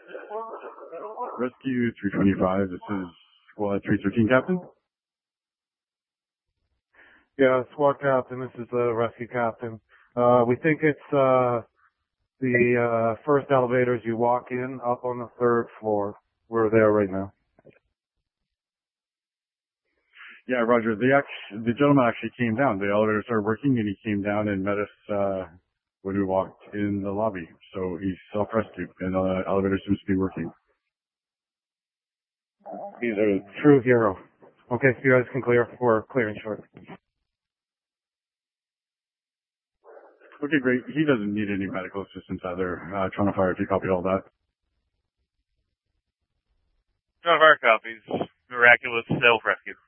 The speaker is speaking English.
Rescue 325, this is Squad 313, Captain. Yeah, Squad Captain, this is the Rescue Captain. We think it's the first elevators you walk in up on the 3rd floor. We're there right now. Yeah, Roger. The gentleman actually came down. The elevator started working, and he came down and met us when we walked in the lobby. So he's self-rescued, and the elevator seems to be working. He's a true hero. Okay, so you guys can clear. We're clearing short. Okay, great. He doesn't need any medical assistance either. Toronto Fire, if you copy all that. Toronto Fire copies. Miraculous self-rescue.